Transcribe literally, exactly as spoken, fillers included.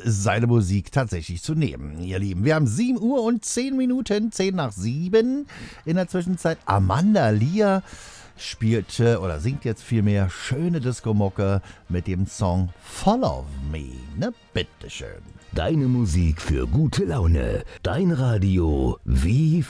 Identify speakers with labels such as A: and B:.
A: seine Musik tatsächlich zu nehmen, ihr Lieben. Wir haben sieben Uhr und zehn Minuten, zehn nach sieben. In der Zwischenzeit Amanda Lear spielt äh, oder singt jetzt vielmehr schöne Disco-Mucke mit dem Song Follow Me. Ne, bitteschön.
B: Deine Musik für gute Laune. Dein Radio wie